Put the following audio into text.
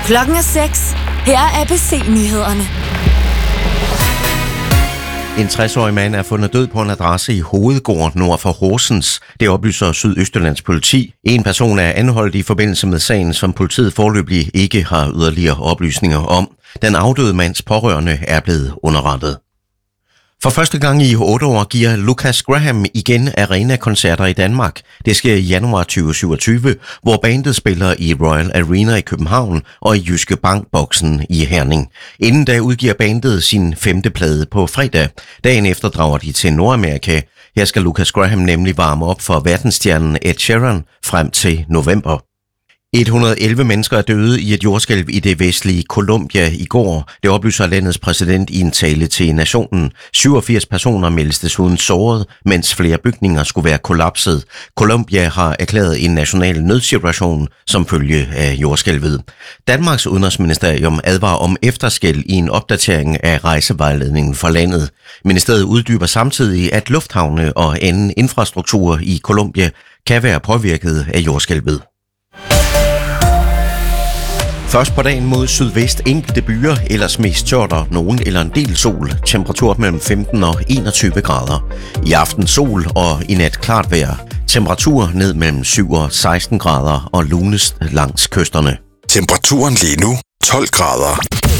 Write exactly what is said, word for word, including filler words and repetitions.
Klokken er seks. Her er A B C-nyhederne. En tres-årig mand er fundet død på en adresse i Hovedgård nord for Horsens. Det oplyser Sydøstjyllands politi. En person er anholdt i forbindelse med sagen, som politiet foreløbig ikke har yderligere oplysninger om. Den afdøde mands pårørende er blevet underrettet. For første gang i otte år giver Lukas Graham igen arena-koncerter i Danmark. Det sker i januar tyve syvogtyve, hvor bandet spiller i Royal Arena i København og i Jyske Bank-boksen i Herning. Inden da udgiver bandet sin femte plade på fredag. Dagen efter drager de til Nordamerika. Her skal Lukas Graham nemlig varme op for verdensstjernen Ed Sheeran frem til november. et hundrede og elleve mennesker er døde i et jordskælv i det vestlige Colombia i går. Det oplyser landets præsident i en tale til nationen. syvogfirs personer meldes desuden såret, mens flere bygninger skulle være kollapset. Colombia har erklæret en national nødsituation som følge af jordskælvet. Danmarks udenrigsministerium advarer om efterskælv i en opdatering af rejsevejledningen for landet. Ministeriet uddyber samtidig, at lufthavne og anden infrastruktur i Colombia kan være påvirket af jordskælvet. Først på dagen mod sydvest enkelte byer, ellers mest tørt og nogen eller en del sol. Temperatur mellem femten og enogtyve grader. I aften sol og i nat klart vejr. Temperatur ned mellem syv og seksten grader og lunest langs kysterne. Temperaturen lige nu tolv grader.